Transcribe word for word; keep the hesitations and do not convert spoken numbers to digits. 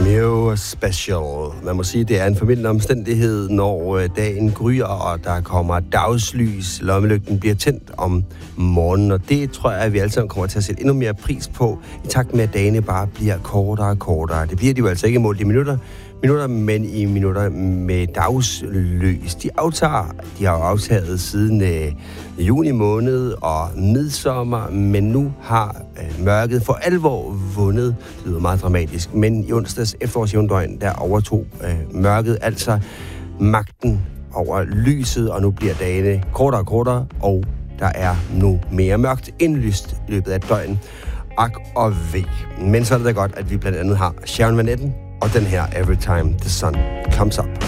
New Special. Man må sige, det er en formidlende omstændighed, når dagen gryer, og der kommer dagslys. Lommelygten bliver tændt om morgenen, og det tror jeg, at vi alle sammen kommer til at sætte endnu mere pris på, i takt med, at dagene bare bliver kortere og kortere. Det bliver de jo altså ikke målt i minutter, minutter, men i minutter med dagslys. De aftager, de har jo aftaget siden øh, juni måned og midsommer, men nu har øh, mørket for alvor vundet. Det lyder meget dramatisk, men i onsdags efterårsjævndøgn, der overtog øh, mørket altså magten over lyset, og nu bliver dagene kortere og kortere, og der er nu mere mørkt end lyst i løbet af et døgn. Ak og væk. Men så er det da godt, at vi blandt andet har Sharon Van Etten og den her Every Time the Sun Comes Up.